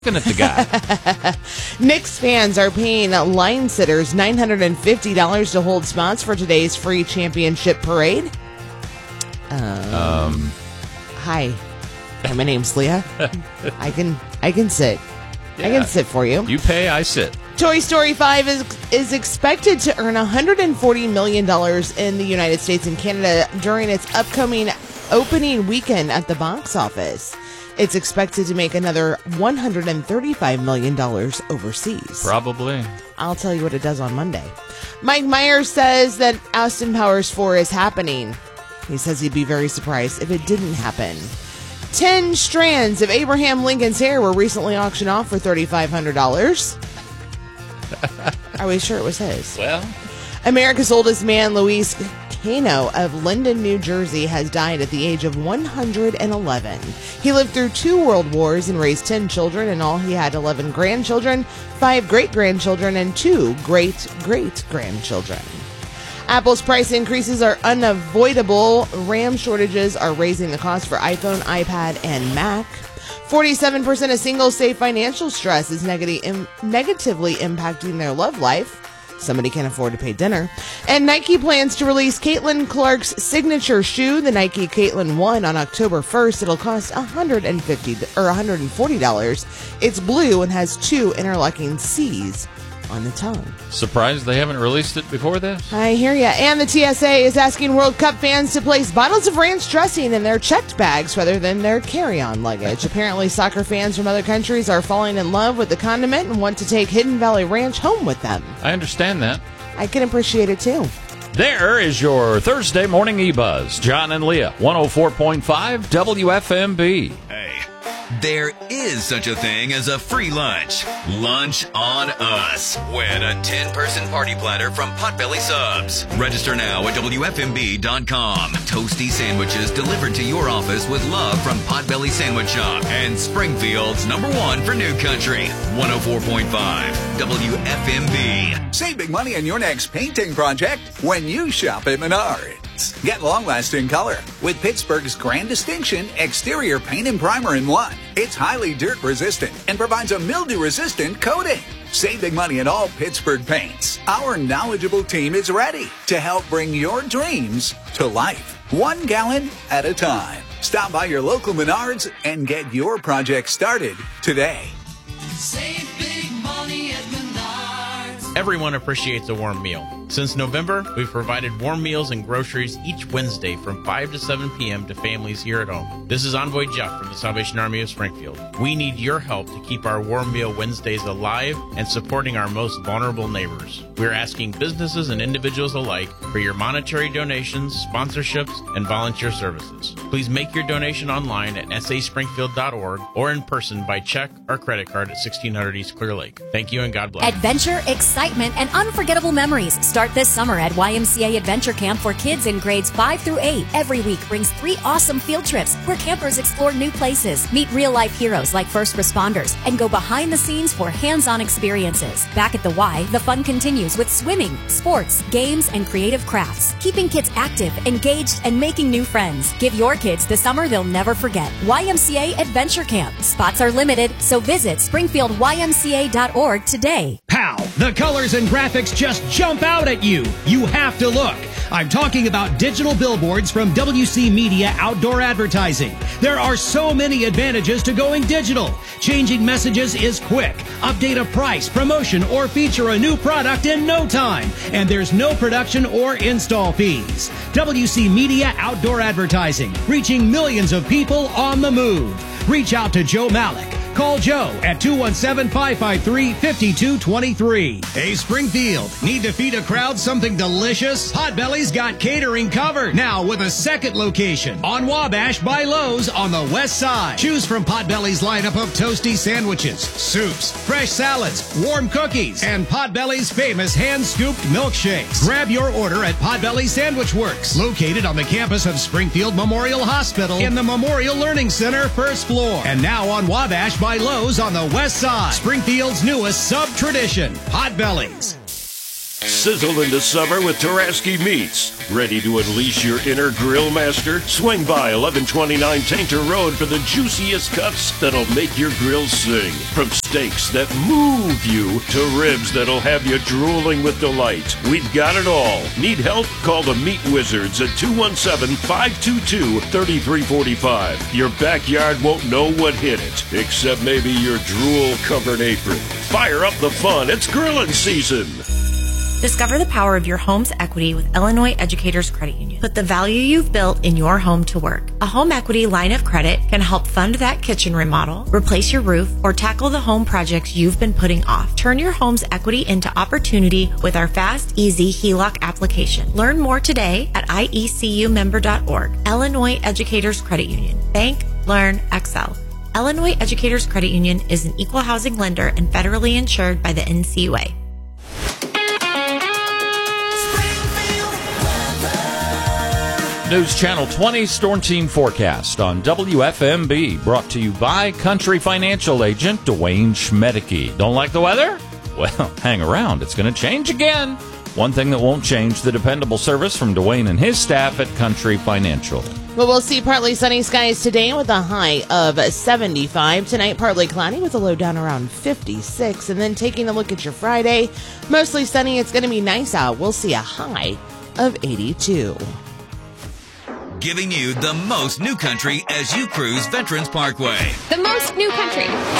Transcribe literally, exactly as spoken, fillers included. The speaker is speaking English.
Looking at the guy. Knicks fans are paying line sitters nine hundred fifty dollars to hold spots for today's free championship parade. Um, um hi, my name's Leah. I can I can sit. yeah. I can sit for you. You pay, I sit. Toy Story five is is expected to earn one hundred forty million dollars in the United States and Canada during its upcoming opening weekend at the box office. It's expected to make another one hundred thirty-five million dollars overseas. Probably. I'll tell you what it does on Monday. Mike Myers says that Austin Powers four is happening. He says he'd be very surprised if it didn't happen. Ten strands of Abraham Lincoln's hair were recently auctioned off for three thousand five hundred dollars. Are we sure it was his? Well, America's oldest man, Luis Cano of Linden, New Jersey, has died at the age of one hundred eleven. He lived through two world wars and raised ten children. In all, he had eleven grandchildren, five great-grandchildren, and two great-great-grandchildren. Apple's price increases are unavoidable. RAM shortages are raising the cost for iPhone, iPad, and Mac. forty-seven percent of singles say financial stress is negati- im- negatively impacting their love life. Somebody can't afford to pay dinner. And Nike plans to release Caitlin Clark's signature shoe, the Nike Caitlin one, on October first. It'll cost one hundred fifty dollars or one hundred forty dollars. It's blue and has two interlocking C's on the tongue. Surprised they haven't released it before this? I hear ya. And the T S A is asking World Cup fans to place bottles of ranch dressing in their checked bags rather than their carry-on luggage. Apparently, soccer fans from other countries are falling in love with the condiment and want to take Hidden Valley Ranch home with them. I understand that. I can appreciate it, too. There is your Thursday morning E-Buzz. John and Leah, one oh four point five W F M B. Hey, there is such a thing as a free lunch. Lunch on us. Win a ten-person party platter from Potbelly Subs. Register now at W F M B dot com. Toasty sandwiches delivered to your office with love from Potbelly Sandwich Shop and Springfield's number one for New Country. one oh four point five W F M B. Save big money on your next painting project when you shop at Menards. Get long-lasting color with Pittsburgh's Grand Distinction Exterior Paint and Primer in one. It's highly dirt-resistant and provides a mildew-resistant coating. Save big money at all Pittsburgh paints. Our knowledgeable team is ready to help bring your dreams to life, one gallon at a time. Stop by your local Menards and get your project started today. Save big money at Menards. Everyone appreciates a warm meal. Since November, we've provided warm meals and groceries each Wednesday from five to seven p.m. to families here at home. This is Envoy Jeff from the Salvation Army of Springfield. We need your help to keep our Warm Meal Wednesdays alive and supporting our most vulnerable neighbors. We're asking businesses and individuals alike for your monetary donations, sponsorships, and volunteer services. Please make your donation online at s a springfield dot org or in person by check or credit card at sixteen hundred East Clear Lake. Thank you and God bless. Adventure, excitement, and unforgettable memories start this summer at Y M C A Adventure Camp for kids in grades five through eight. Every week brings three awesome field trips where campers explore new places, meet real-life heroes like first responders, and go behind the scenes for hands-on experiences. Back at the Y, the fun continues with swimming, sports, games, and creative crafts, keeping kids active, engaged, and making new friends. Give your kids the summer they'll never forget. Y M C A Adventure Camp. Spots are limited, so visit springfield y m c a dot org today. Pow! The colors and graphics just jump out at you. You have to look. I'm talking about digital billboards from W C Media Outdoor Advertising. There are so many advantages to going digital. Changing messages is quick. Update a price, promotion, or feature a new product in no time. And there's no production or install fees. W C Media Outdoor Advertising, reaching millions of people on the move. Reach out to Joe Malik. Call Joe at two one seven, five five three, five two two three. Hey, Springfield, need to feed a crowd something delicious? Potbelly's got catering covered. Now with a second location on Wabash by Lowe's on the west side. Choose from Potbelly's lineup of toasty sandwiches, soups, fresh salads, warm cookies, and Potbelly's famous hand-scooped milkshakes. Grab your order at Potbelly Sandwich Works, located on the campus of Springfield Memorial Hospital in the Memorial Learning Center, first floor. And now on Wabash by Lowe's on the west side. Springfield's newest sub-tradition, Potbelly's. sizzle into summer with Taraski Meats. Ready to unleash your inner grill master? Swing by eleven twenty-nine Tainter Road for the juiciest cuts that'll make your grill sing. From steaks that move you to ribs that'll have you drooling with delight. We've got it all. Need help? Call the Meat Wizards at two one seven, five two two, three three four five. Your backyard won't know what hit it, except maybe your drool-covered apron. Fire up the fun. It's grilling season. Discover the power of your home's equity with Illinois Educators Credit Union. Put the value you've built in your home to work. A home equity line of credit can help fund that kitchen remodel, replace your roof, or tackle the home projects you've been putting off. Turn your home's equity into opportunity with our fast, easy H E L O C application. Learn more today at I E C U member dot org. Illinois Educators Credit Union. Bank, learn, excel. Illinois Educators Credit Union is an equal housing lender and federally insured by the N C U A. News Channel twenty Storm Team Forecast on W F M B, brought to you by Country Financial Agent Dwayne Schmedeke. Don't like the weather? Well, hang around. It's going to change again. One thing that won't change, the dependable service from Dwayne and his staff at Country Financial. Well, we'll see partly sunny skies today with a high of seventy-five. Tonight, partly cloudy with a low down around fifty-six. And then taking a look at your Friday, mostly sunny. It's going to be nice out. We'll see a high of eighty-two. Giving you the most new country as you cruise Veterans Parkway. The most new country.